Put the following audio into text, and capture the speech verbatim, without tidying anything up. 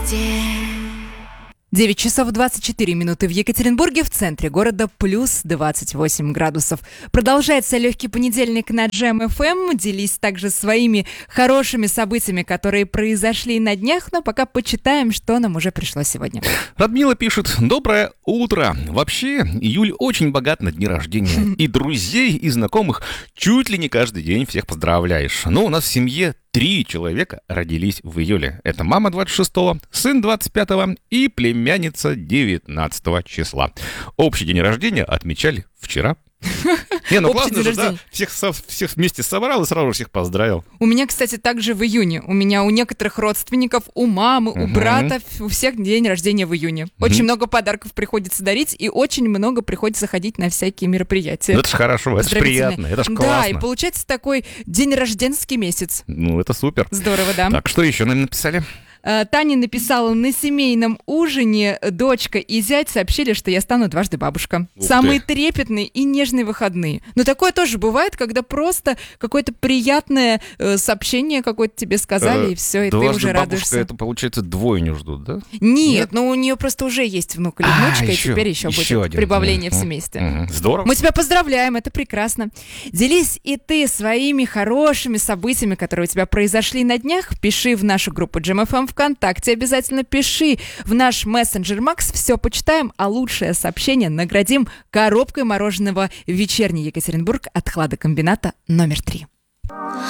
девять часов двадцать четыре минуты в Екатеринбурге, в центре города плюс двадцать восемь градусов. Продолжается легкий понедельник на Джем эф эм. Делись также своими хорошими событиями, которые произошли на днях, но пока почитаем, что нам уже пришло сегодня. Радмила пишет: доброе утро. Вообще, июль очень богат на дни рождения. И друзей, и знакомых чуть ли не каждый день всех поздравляешь. Но у нас в семье три человека родились в июле. Это мама двадцать шестого, сын двадцать пятого и племянница девятнадцатого числа. Общий день рождения отмечали вчера. Не, ну классно же, да? Всех, всех вместе собрал и сразу всех поздравил. У меня, кстати, также в июне. У меня у некоторых родственников, у мамы, у Мгм. брата, у всех день рождения в июне. Очень Мгм. много подарков приходится дарить, и очень много приходится ходить на всякие мероприятия. Ну, это же хорошо, это же Поздравительные. приятно, это же Да, и классно. получается такой день рожденский месяц. Ну, это супер. Здорово, да. Так, что еще нам написали? Э, Таня написала: на семейном ужине дочка и зять сообщили, что я стану дважды бабушка. Ух Самые ты. трепетные и нежные выходные. Но такое тоже бывает, когда просто какое-то приятное э, сообщение какое-то тебе сказали, Э, и все, и ты Дважды уже бабушка, радуешься. это, получается, двойню ждут, да? Нет, Нет? ну у нее просто уже есть внук или А, внучка, и еще- теперь еще, еще будет один. прибавление в Мгм. семействе. Мгм. Здорово. Мы тебя поздравляем, это прекрасно. Делись и ты своими хорошими событиями, которые у тебя произошли на днях. Пиши в нашу группу Джем эф эм ВКонтакте, обязательно пиши в наш мессенджер Макс, все почитаем, а лучшее сообщение наградим коробкой мороженого «Вечерний Екатеринбург» от хладокомбината номер три.